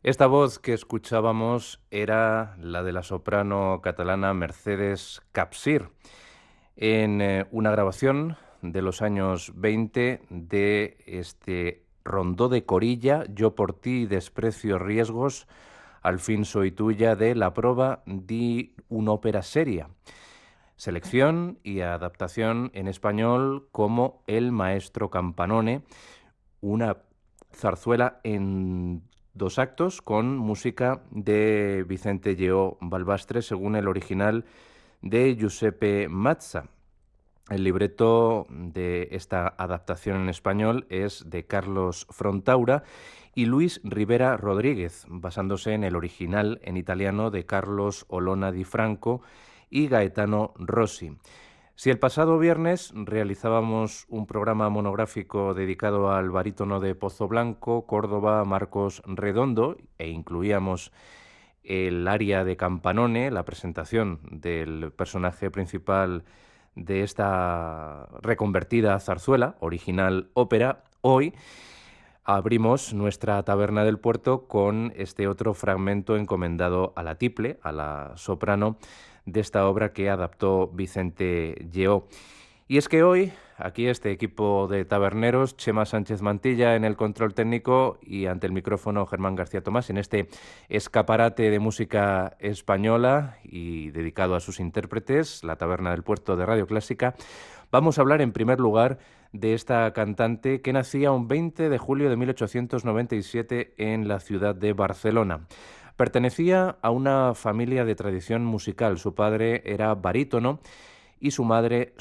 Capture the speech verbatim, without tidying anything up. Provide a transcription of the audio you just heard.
Esta voz que escuchábamos era la de la soprano catalana Mercedes Capsir, en eh, una grabación de los años veinte de este rondó de Corilla, Yo por ti desprecio riesgos, al fin soy tuya, de la prova di un'ópera seria. Selección y adaptación en español como El maestro Campanone, una zarzuela en dos actos con música de Vicente Lleó Balbastre, según el original de Giuseppe Mazza. El libreto de esta adaptación en español es de Carlos Frontaura y Luis Rivera Rodríguez, basándose en el original en italiano de Carlos Olona di Franco y Gaetano Rossi. Si el pasado viernes realizábamos un programa monográfico dedicado al barítono de Pozoblanco, Córdoba, Marcos Redondo, e incluíamos el aria de Campanone, la presentación del personaje principal de esta reconvertida zarzuela, original ópera, hoy abrimos nuestra taberna del puerto con este otro fragmento encomendado a la tiple, a la soprano, de esta obra que adaptó Vicente Lleó. Y es que hoy, aquí este equipo de taberneros, Chema Sánchez Mantilla en el control técnico y ante el micrófono Germán García Tomás, en este escaparate de música española y dedicado a sus intérpretes, la Taberna del Puerto de Radio Clásica, vamos a hablar en primer lugar de esta cantante que nacía un veinte de julio de mil ochocientos noventa y siete en la ciudad de Barcelona. Pertenecía a una familia de tradición musical. Su padre era barítono y su madre